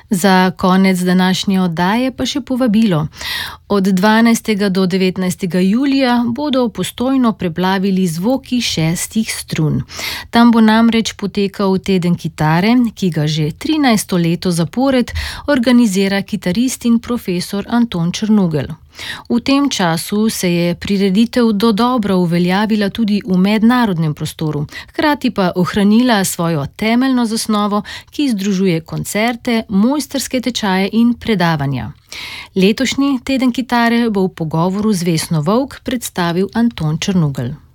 Za konec današnje oddaje pa še povabilo. Od 12. do 19. julija bodo v Postojno preplavili zvoki 6 strun. Tam bo namreč potekal teden kitare, ki ga že 13. leto zapored organizira kitarist in profesor Anton Črnugelj. V tem času se je prireditev dodobra uveljavila tudi v mednarodnem prostoru, hkrati pa ohranila svojo temeljno zasnovo, ki združuje koncerte, mojstrske tečaje in predavanja. Letošnji teden kitare bo v pogovoru z Vesno Vovk predstavil Anton Črnugelj.